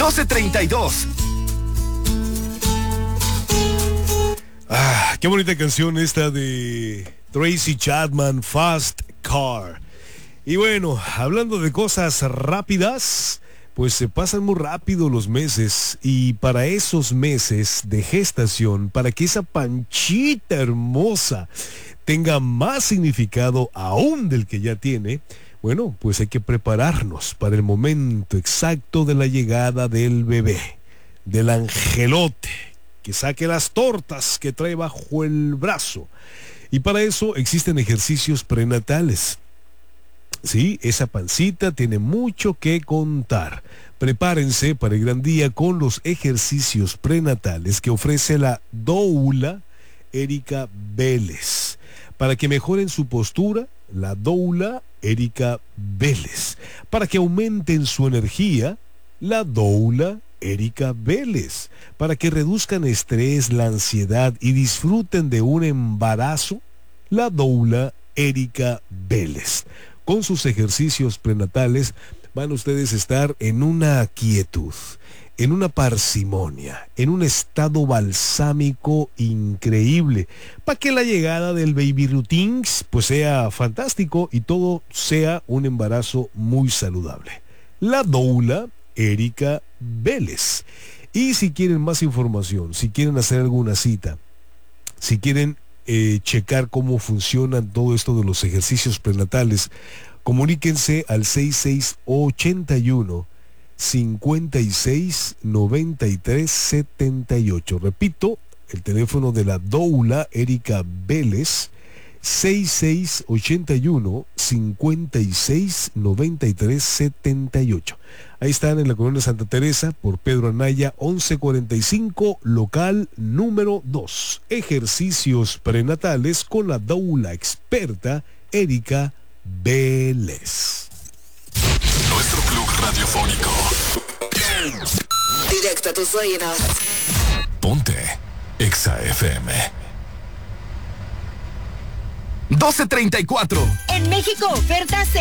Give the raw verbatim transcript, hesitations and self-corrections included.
doce treinta y dos. Ah, qué bonita canción esta de Tracy Chapman, Fast Car. Y bueno, hablando de cosas rápidas, pues se pasan muy rápido los meses, y para esos meses de gestación, para que esa panchita hermosa tenga más significado aún del que ya tiene, bueno, pues hay que prepararnos para el momento exacto de la llegada del bebé, del angelote, que saque las tortas que trae bajo el brazo. Y para eso existen ejercicios prenatales. Sí, esa pancita tiene mucho que contar. Prepárense para el gran día con los ejercicios prenatales que ofrece la doula Erika Vélez. Para que mejoren su postura, la doula Erika Vélez. Para que aumenten su energía, la doula Erika Vélez. Para que reduzcan estrés, la ansiedad y disfruten de un embarazo, la doula Erika Vélez. Con sus ejercicios prenatales van ustedes a estar en una quietud, en una parsimonia, en un estado balsámico increíble, para que la llegada del baby routines pues sea fantástico y todo sea un embarazo muy saludable. La doula Erika Vélez. Y si quieren más información, si quieren hacer alguna cita, si quieren eh, checar cómo funcionan todo esto de los ejercicios prenatales, comuníquense al seis seis ocho uno, cinco seis, nueve tres siete ocho. Repito, el teléfono de la doula Erika Vélez, seis seis ocho uno, cinco seis, nueve tres siete ocho. Ahí están en la colonia Santa Teresa, por Pedro Anaya, once cuarenta y cinco, local número dos. Ejercicios prenatales con la doula experta Erika Vélez. Nuestro club radiofónico. Directo a tus oídos. Ponte Exa F M. doce treinta y cuatro. En México, ofertas